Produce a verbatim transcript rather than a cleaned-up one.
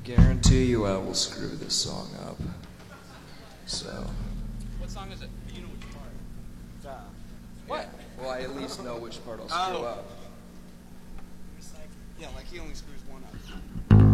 guarantee you I will screw this song up. So. What song is it? You know which part. Uh, What? Well, I at least know which part I'll Oh. screw up. Yeah, like he only screws one up.